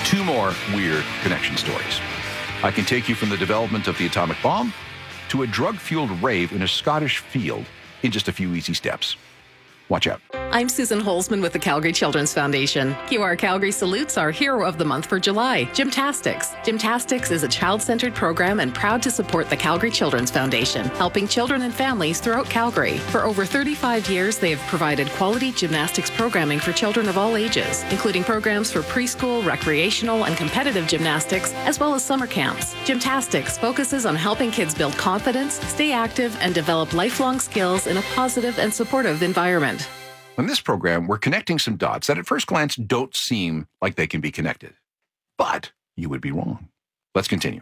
2 more weird connection stories. I can take you from the development of the atomic bomb to a drug-fueled rave in a Scottish field in just a few easy steps. Watch out. I'm Susan Holzman with the Calgary Children's Foundation. QR Calgary salutes our hero of the month for July, Gymtastics. Gymtastics is a child-centered program and proud to support the Calgary Children's Foundation, helping children and families throughout Calgary. For over 35 years, they have provided quality gymnastics programming for children of all ages, including programs for preschool, recreational, and competitive gymnastics, as well as summer camps. Gymtastics focuses on helping kids build confidence, stay active, and develop lifelong skills in a positive and supportive environment. In this program, we're connecting some dots that at first glance don't seem like they can be connected. But you would be wrong. Let's continue.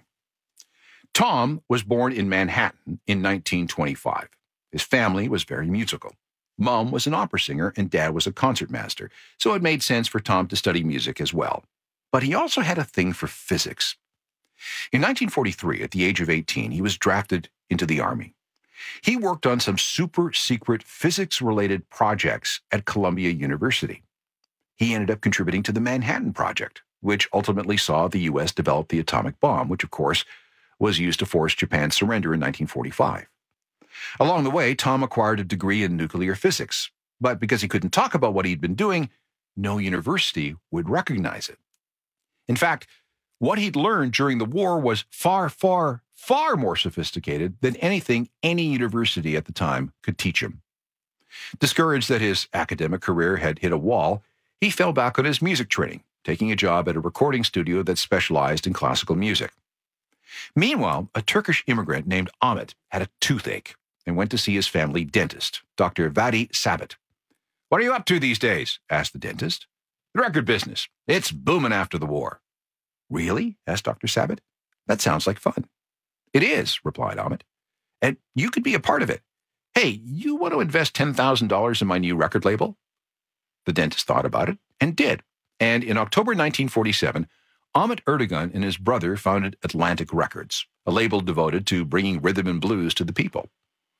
Tom was born in Manhattan in 1925. His family was very musical. Mom was an opera singer and Dad was a concertmaster, so it made sense for Tom to study music as well. But he also had a thing for physics. In 1943, at the age of 18, he was drafted into the Army. He worked on some super-secret physics-related projects at Columbia University. He ended up contributing to the Manhattan Project, which ultimately saw the U.S. develop the atomic bomb, which, of course, was used to force Japan's surrender in 1945. Along the way, Tom acquired a degree in nuclear physics, but because he couldn't talk about what he'd been doing, no university would recognize it. In fact, what he'd learned during the war was far more sophisticated than anything any university at the time could teach him. Discouraged that his academic career had hit a wall, he fell back on his music training, taking a job at a recording studio that specialized in classical music. Meanwhile, a Turkish immigrant named Ahmet had a toothache and went to see his family dentist, Dr. Vadi Sabit. "What are you up to these days?" asked the dentist. "The record business. It's booming after the war." "Really?" asked Dr. Sabit. "That sounds like fun." "It is," replied Ahmet, "and you could be a part of it. Hey, you want to invest $10,000 in my new record label?" The dentist thought about it and did. And in October 1947, Ahmet Erdogan and his brother founded Atlantic Records, a label devoted to bringing rhythm and blues to the people.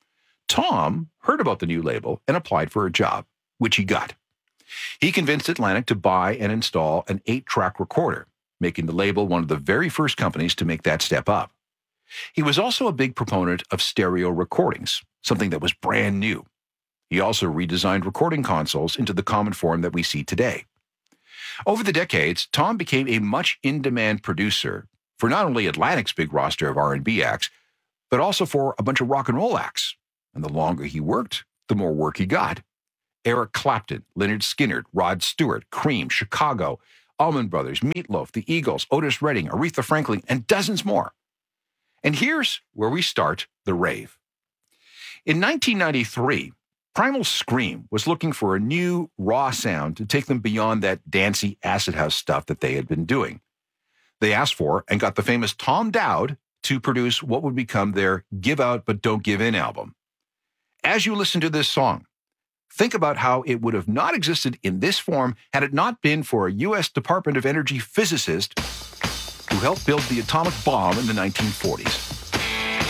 Tom heard about the new label and applied for a job, which he got. He convinced Atlantic to buy and install an 8-track recorder, making the label one of the very first companies to make that step up. He was also a big proponent of stereo recordings, something that was brand new. He also redesigned recording consoles into the common form that we see today. Over the decades, Tom became a much in-demand producer for not only Atlantic's big roster of R&B acts, but also for a bunch of rock and roll acts. And the longer he worked, the more work he got. Eric Clapton, Lynyrd Skynyrd, Rod Stewart, Cream, Chicago, Allman Brothers, Meatloaf, the Eagles, Otis Redding, Aretha Franklin, and dozens more. And here's where we start the rave. In 1993, Primal Scream was looking for a new, raw sound to take them beyond that dancey acid house stuff that they had been doing. They asked for and got the famous Tom Dowd to produce what would become their Give Out But Don't Give In album. As you listen to this song, think about how it would have not existed in this form had it not been for a U.S. Department of Energy physicist who helped build the atomic bomb in the 1940s.